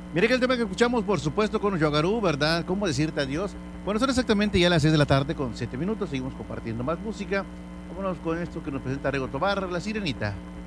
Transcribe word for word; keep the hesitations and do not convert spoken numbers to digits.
Mira que el tema que escuchamos, por supuesto, con Yogarú, ¿verdad? ¿Cómo decirte adiós? Bueno, son exactamente ya las seis de la tarde con siete minutos. Seguimos compartiendo más música. Vámonos con esto que nos presenta Rego Tobar, La Sirenita.